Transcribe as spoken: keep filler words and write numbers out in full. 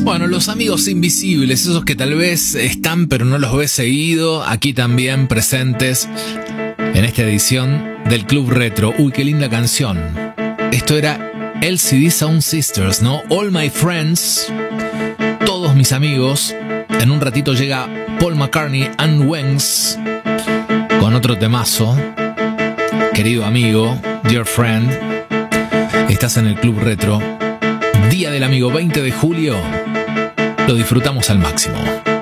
Bueno, los amigos invisibles, esos que tal vez están pero no los ves seguido, aquí también presentes en esta edición del Club Retro. Uy, qué linda canción. Esto era L C D Sound Sisters, ¿no? All My Friends, todos mis amigos. En un ratito llega Paul McCartney and Wings con otro temazo. Querido amigo, dear friend, estás en el Club Retro. Día del Amigo, veinte de julio. Lo disfrutamos al máximo.